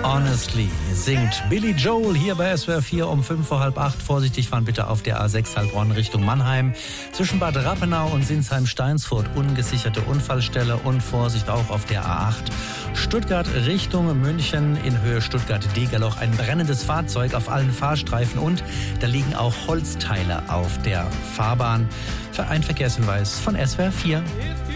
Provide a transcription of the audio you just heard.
Honestly singt Billy Joel hier bei SWR 4 um 7:45. Vorsichtig fahren bitte auf der A6 Heilbronn Richtung Mannheim. Zwischen Bad Rappenau und Sinsheim-Steinsfurt ungesicherte Unfallstelle und Vorsicht auch auf der A8. Stuttgart Richtung München in Höhe Stuttgart-Degerloch. Ein brennendes Fahrzeug auf allen Fahrstreifen und da liegen auch Holzteile auf der Fahrbahn. Für einen Verkehrshinweis von SWR 4.